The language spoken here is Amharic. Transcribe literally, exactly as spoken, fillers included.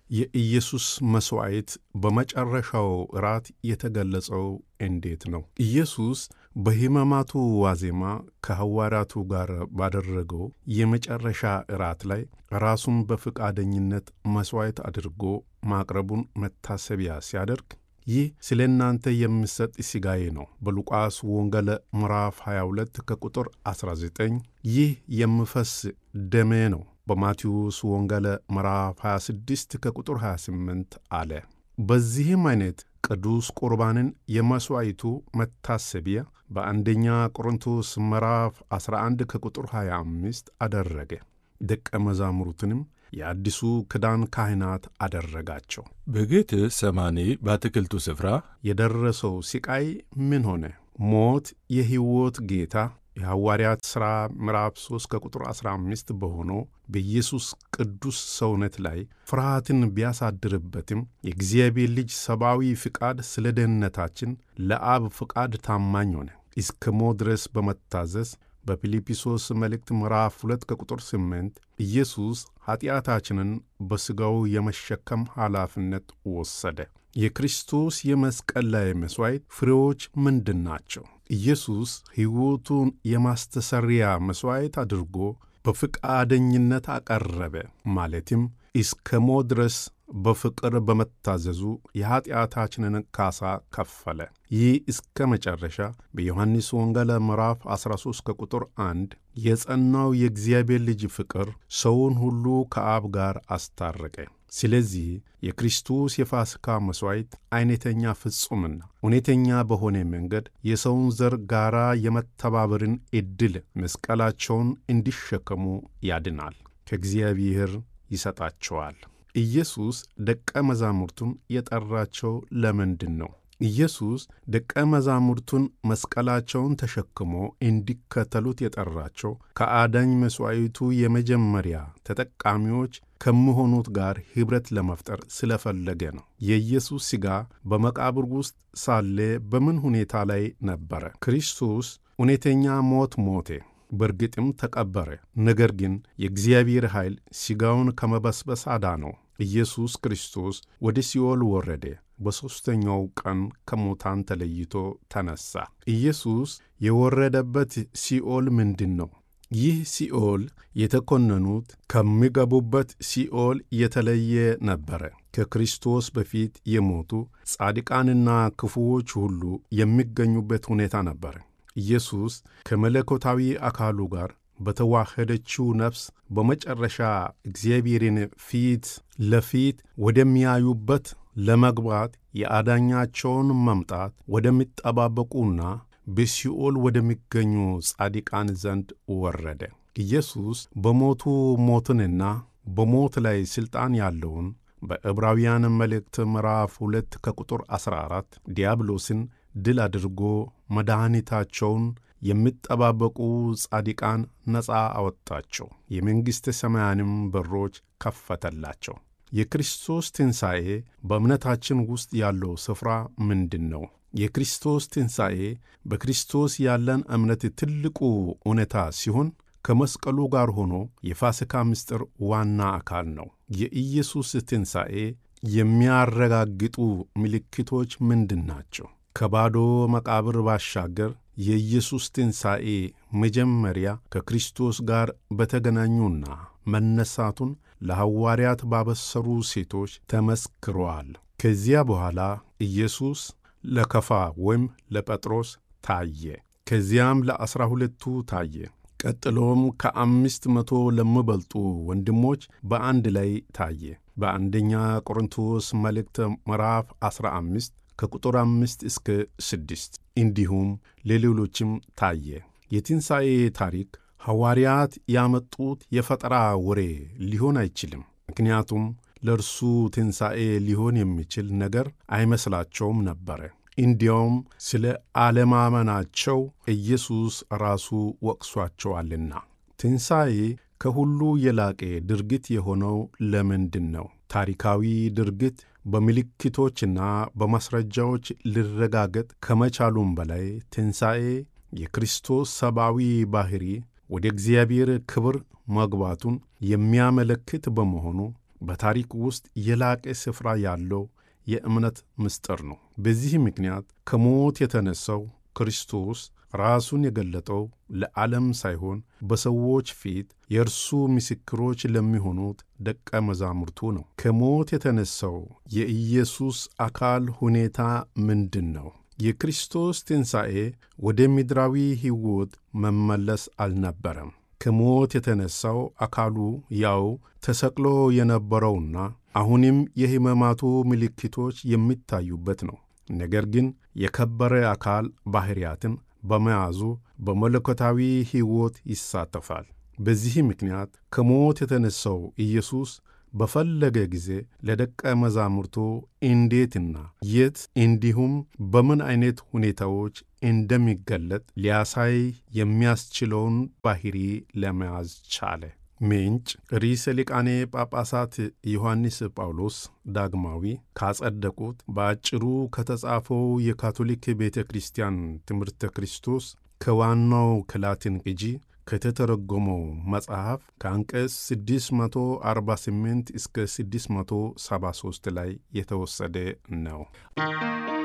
የኢየሱስ መሥዋዕት በመጨረሻው እራት የተገለጸው እንዴት ነው? ኢየሱስ በሕማማቱ ዋዜማ ከሐዋርያቱ ጋር ባደረገው የመጨረሻ እራት ላይ ራሱን በፈቃደኝነት መሥዋዕት አድርጎ ማቅረቡን መታሰቢያ ሲያደርግ ይህ ስለ እናንተ የሚሰጥ ሥጋዬ ነው በሉቃስ ወንጌል ምዕራፍ ሃያ ሁለት ከቁጥር አስራ ዘጠኝ፣ ይህ የሚፈስ ደሜ ነው በማቴዎስ ወንጌል ምዕራፍ ሃያ ስድስት ከቁጥር ሃያ ስምንት አለ። በዚህም አይነት ቅዱስ ቁርባንን የመሥዋዕቱ መታሰቢያ በአንደኛ ቆሮንቶስ ምዕራፍ አስራ አንድ ከቁጥር ሃያ አምስት አደረገ። ደቀ መዛሙርቱንም የአዲሱ ኪዳን ካህናት አደረጋቸው። በጌቴ ሰማኒ በአትክልቱ ስፍራ የደረሰው ሥቃይ ምን ሆነ? ሞት የሕይወት ጌታ የሐዋርያት ሥራ ምዕራፍ ሦስት ከቁጥር አስራ አምስት በሆነው በኢየሱስ ቅዱስ ሰውነት ላይ ፍርሃትን ቢያሳድርበትም የእግዚአብሔር ልጅ ሰብአዊ ፍቃድ ስለ ደህንነታችን ለአብ ፍቃድ ታማኝ ሆነ። እስከ ሞት ድረስ በመታዘዝ በፊልጵስዩስ መልእክት ምዕራፍ ሁለት ከቁጥር ስምንት ኢየሱስ ኀጢአታችንን በሥጋው የመሸከም ኃላፊነት ወሰደ። የክርስቶስ የመስቀል ላይ መሥዋዕት ፍሬዎች ምንድን ናቸው? ኢየሱስ ሕይወቱን የማስተሰሪያ መሥዋዕት አድርጎ በፈቃደኝነት አቀረበ። ማለትም እስከ ሞት ድረስ በፍቅር በመታዘዙ የኀጢአታችንን ካሳ ከፈለ። ይህ እስከ መጨረሻ በዮሐንስ ወንጌል ምዕራፍ አስራ ሦስት ከቁጥር አንድ የጸናው የእግዚአብሔር ልጅ ፍቅር ሰውን ሁሉ ከአብ ጋር አስታረቀ። ስለዚህ የክርስቶስ የፋሲካ መሥዋዕት አይነተኛ ፍጹምና እውነተኛ በሆነ መንገድ የሰውን ዘር ጋራ የመተባበርን ዕድል መስቀላቸውን እንዲሸከሙ ያድናል፣ ከእግዚአብሔር ይሰጣቸዋል። ኢየሱስ ደቀ መዛሙርቱን የጠራቸው ለምንድን ነው? ኢየሱስ ደቀ መዛሙርቱን መስቀላቸውን ተሸክሞ እንዲከተሉት የጠራቸው ከአዳኝ መሥዋዕቱ የመጀመሪያ ተጠቃሚዎች ከሚሆኑት ጋር ኅብረት ለመፍጠር ስለፈለገ ነው። የኢየሱስ ሥጋ በመቃብር ውስጥ ሳለ በምን ሁኔታ ላይ ነበረ? ክርስቶስ እውነተኛ ሞት ሞተ፣ በርግጥም ተቀበረ። ነገር ግን የእግዚአብሔር ኃይል ሥጋውን ከመበስበስ አዳነው። ኢየሱስ ክርስቶስ ወደ ሲኦል ወረደ፣ በሦስተኛው ቀን ከሙታን ተለይቶ ተነሣ። ኢየሱስ የወረደበት ሲኦል ምንድን ነው? ይህ ሲኦል የተኮነኑት ከሚገቡበት ሲኦል የተለየ ነበረ። ከክርስቶስ በፊት የሞቱ ጻድቃንና ክፉዎች ሁሉ የሚገኙበት ሁኔታ ነበረ። ኢየሱስ ከመለኮታዊ አካሉ ጋር በተዋህደችው ነፍስ በመጨረሻ እግዚአብሔርን ፊት ለፊት ወደሚያዩበት ለመግባት የአዳኛቸውን መምጣት ወደሚጠባበቁና በሲኦል ወደሚገኙ ጻድቃን ዘንድ ወረደ። ኢየሱስ በሞቱ ሞትንና በሞት ላይ ሥልጣን ያለውን በዕብራውያን መልእክት ምዕራፍ ሁለት ከቁጥር አስራ አራት ዲያብሎስን ድል አድርጎ መድኃኒታቸውን የሚጠባበቁ ጻድቃን ነፃ አወጣቸው፣ የመንግሥተ ሰማያንም በሮች ከፈተላቸው። የክርስቶስ ትንሣኤ በእምነታችን ውስጥ ያለው ስፍራ ምንድን ነው? የክርስቶስ ትንሣኤ በክርስቶስ ያለን እምነት ትልቁ እውነታ ሲሆን ከመስቀሉ ጋር ሆኖ የፋሲካ ምስጢር ዋና አካል ነው። የኢየሱስ ትንሣኤ የሚያረጋግጡ ምልክቶች ምንድን ናቸው? ከባዶ መቃብር ባሻገር የኢየሱስ ትንሣኤ መጀመሪያ ከክርስቶስ ጋር በተገናኙና መነሳቱን ለሐዋርያት ባበሰሩ ሴቶች ተመስክሯል። ከዚያ በኋላ ኢየሱስ ለከፋ ወይም ለጴጥሮስ ታየ። ከዚያም ለዐሥራ ሁለቱ ታየ። ቀጥሎም ከአምስት መቶ ለሚበልጡ ወንድሞች በአንድ ላይ ታየ። በአንደኛ ቆሮንቶስ መልእክት ምዕራፍ ዐሥራ አምስት ከቁጥር አምስት እስከ ስድስት እንዲሁም ለሌሎችም ታየ። የትንሣኤ ታሪክ ሐዋርያት ያመጡት የፈጠራ ወሬ ሊሆን አይችልም። ምክንያቱም ለእርሱ ትንሣኤ ሊሆን የሚችል ነገር አይመስላቸውም ነበረ። እንዲያውም ስለ አለማመናቸው ኢየሱስ ራሱ ወቅሷቸዋልና። ትንሣኤ ከሁሉ የላቀ ድርጊት የሆነው ለምንድን ነው? ታሪካዊ ድርጊት በምልክቶችና በማስረጃዎች ሊረጋገጥ ከመቻሉም በላይ ትንሣኤ የክርስቶስ ሰብአዊ ባሕሪ ወደ እግዚአብሔር ክብር መግባቱን የሚያመለክት በመሆኑ በታሪክ ውስጥ የላቀ ስፍራ ያለው የእምነት ምስጢር ነው። በዚህ ምክንያት ከሞት የተነሳው ክርስቶስ ራሱን የገለጠው ለዓለም ሳይሆን በሰዎች ፊት የእርሱ ምስክሮች ለሚሆኑት ደቀ መዛሙርቱ ነው። ከሞት የተነሳው የኢየሱስ አካል ሁኔታ ምንድን ነው? የክርስቶስ ትንሣኤ ወደ ምድራዊ ሕይወት መመለስ አልነበረም። ከሞት የተነሳው አካሉ ያው ተሰቅሎ የነበረውና አሁንም የሕማማቱ ምልክቶች የሚታዩበት ነው። ነገር ግን የከበረ አካል ባሕርያትን በመያዙ በመለኮታዊ ሕይወት ይሳተፋል። በዚህ ምክንያት ከሞት የተነሳው ኢየሱስ በፈለገ ጊዜ ለደቀ መዛሙርቱ እንዴትና የት እንዲሁም በምን ዓይነት ሁኔታዎች እንደሚገለጥ ሊያሳይ የሚያስችለውን ባሕሪ ለመያዝ ቻለ። ምንጭ ርዕሰ ሊቃነ ጳጳሳት ዮሐንስ ጳውሎስ ዳግማዊ ካጸደቁት በአጭሩ ከተጻፈው የካቶሊክ ቤተ ክርስቲያን ትምህርተ ክርስቶስ ከዋናው ከላቲን ቅጂ ከተተረጎመው መጽሐፍ ከአንቀጽ ስድስት መቶ አርባ ስምንት እስከ ስድስት መቶ ሰባ ሦስት ላይ የተወሰደ ነው።